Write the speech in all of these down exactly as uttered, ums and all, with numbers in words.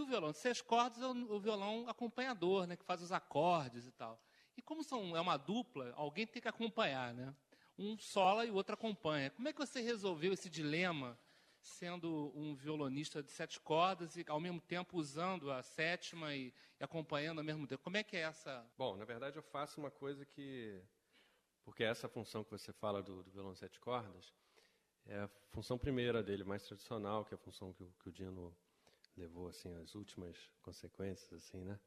violão de seis cordas é o, o violão acompanhador, né? Que faz os acordes e tal. E como são, é uma dupla, alguém tem que acompanhar, né? Um sola e o outro acompanha. Como é que você resolveu esse dilema, sendo um violonista de sete cordas e, ao mesmo tempo, usando a sétima e, e acompanhando ao mesmo tempo? Como é que é essa... Bom, na verdade, eu faço uma coisa que... Porque essa função que você fala do, do violão de sete cordas é a função primeira dele, mais tradicional, que é a função que o, que o Dino levou assim, as últimas consequências, assim, né?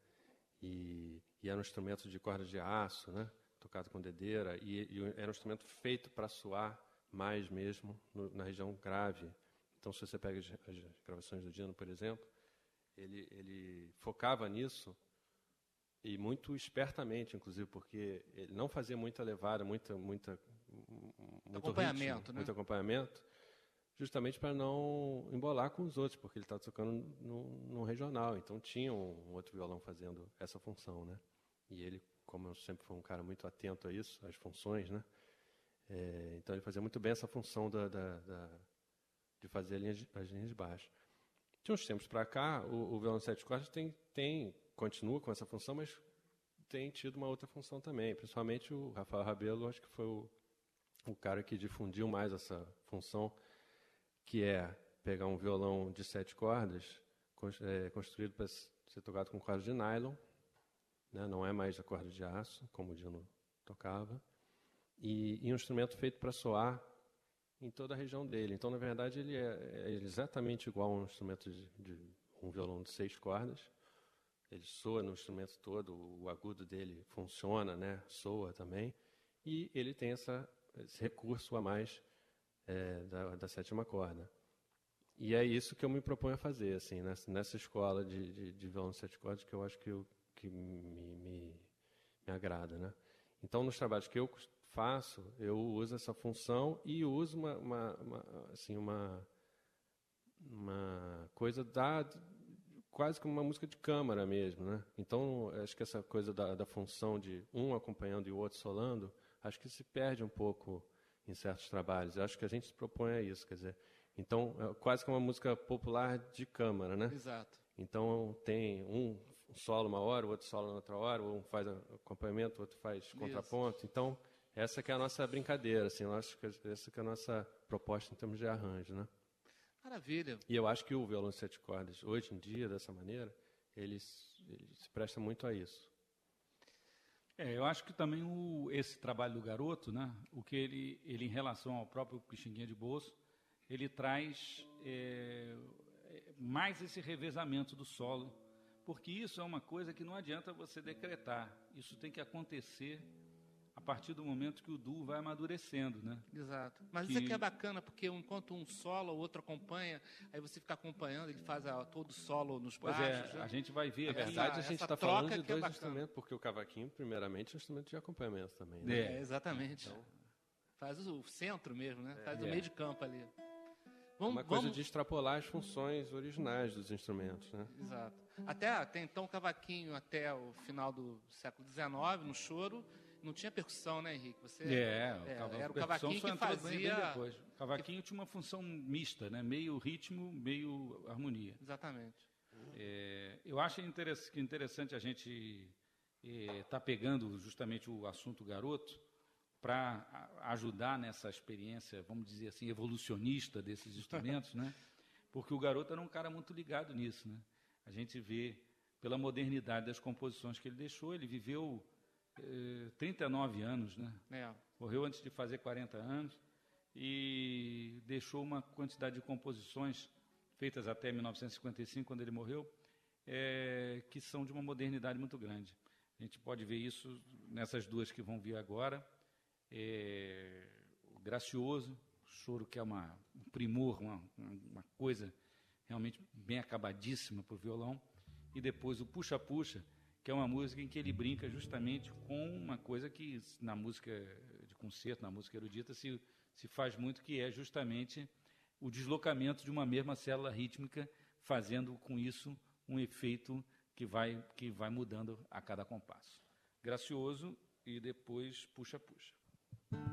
E, e era um instrumento de cordas de aço, né? Tocado com dedeira, e, e era um instrumento feito para soar mais mesmo no, na região grave. Então, se você pega as, as gravações do Dino, por exemplo, ele, ele focava nisso, e muito espertamente, inclusive, porque ele não fazia muita levada, muita, muita, muito acompanhamento, ritmo, né? muito acompanhamento, justamente para não embolar com os outros, porque ele estava tocando no, no regional, então tinha um, um outro violão fazendo essa função, né? E ele, como eu sempre fui um cara muito atento a isso, às funções, né? É, então ele fazia muito bem essa função da, da, da, de fazer as linhas, as linhas de baixo. De uns tempos para cá, o, o violão de sete cordas tem, tem, continua com essa função, mas tem tido uma outra função também. Principalmente o Rafael Rabelo, acho que foi o, o cara que difundiu mais essa função, que é pegar um violão de sete cordas, é, construído para ser tocado com cordas de nylon, né? Não é mais a corda de aço, como o Dino tocava, e, e um instrumento feito para soar em toda a região dele. Então, na verdade, ele é, é exatamente igual a um instrumento de, de um violão de seis cordas. Ele soa no instrumento todo, o agudo dele funciona, né? Soa também, e ele tem essa, esse recurso a mais é, da, da sétima corda. E é isso que eu me proponho a fazer, assim, nessa, nessa escola de, de, de violão de sete cordas, que eu acho que, eu, que me, me, me agrada, né? Então, nos trabalhos que eu faço, eu uso essa função e uso uma, uma, uma, assim, uma, uma coisa da, quase como uma música de câmara mesmo, né? Então, acho que essa coisa da, da função de um acompanhando e o outro solando, acho que se perde um pouco em certos trabalhos. Eu acho que a gente se propõe a isso, quer dizer, então, é quase que uma música popular de câmara, né? Exato. Então, tem um solo uma hora, o outro solo na outra hora, um faz acompanhamento, o outro faz Isso. contraponto. Então, essa que é a nossa brincadeira, assim, eu acho que essa que é a nossa proposta em termos de arranjo, né? Maravilha. E eu acho que o violão de sete cordas, hoje em dia, dessa maneira, ele, ele se presta muito a isso. É, eu acho que também o, esse trabalho do garoto, né, o que ele, ele em relação ao próprio Pixinguinha de Bolso, ele traz é, mais esse revezamento do solo, porque isso é uma coisa que não adianta você decretar, isso tem que acontecer a partir do momento que o duo vai amadurecendo, né? Exato. Mas que... isso aqui é bacana, porque enquanto um solo, o outro acompanha, aí você fica acompanhando, ele faz a, todo o solo nos pois baixos. É, né? a gente vai ver. Na aqui... verdade, a gente está falando de é dois instrumentos, porque o cavaquinho, primeiramente, é um instrumento de acompanhamento também. Né? É, exatamente. Então... Faz o centro mesmo, né? Faz é. o meio de campo ali. Vamos, uma coisa vamos... de extrapolar as funções originais dos instrumentos, né? Exato. Até, até então, o cavaquinho, até o final do século dezenove, no choro, não tinha percussão, né, Henrique? Você, é, é cava... era o cavaquinho que fazia... Bem depois. O cavaquinho que... tinha uma função mista, né? Meio ritmo, meio harmonia. Exatamente. É, eu acho interessante a gente estar é, tá pegando justamente o assunto garoto, para ajudar nessa experiência, vamos dizer assim, evolucionista desses instrumentos, né? Porque o garoto era um cara muito ligado nisso, né? A gente vê pela modernidade das composições que ele deixou, ele viveu eh, trinta e nove anos, né? É. Morreu antes de fazer quarenta anos e deixou uma quantidade de composições feitas até mil novecentos e cinquenta e cinco, quando ele morreu, eh, que são de uma modernidade muito grande. A gente pode ver isso nessas duas que vão vir agora. É, o Gracioso, o choro que é uma, um primor, uma, uma coisa realmente bem acabadíssima para o violão, e depois o Puxa-Puxa, que é uma música em que ele brinca justamente com uma coisa que na música de concerto, na música erudita, se, se faz muito, que é justamente o deslocamento de uma mesma célula rítmica, fazendo com isso um efeito que vai, que vai mudando a cada compasso. Gracioso e depois Puxa-Puxa.